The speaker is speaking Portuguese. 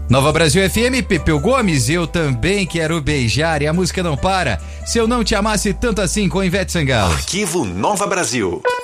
Nova Brasil FM, Pepeu Gomes, eu também quero beijar e a música não para. Se eu não te amasse tanto assim com Ivete Sangalo. Arquivo Nova Brasil.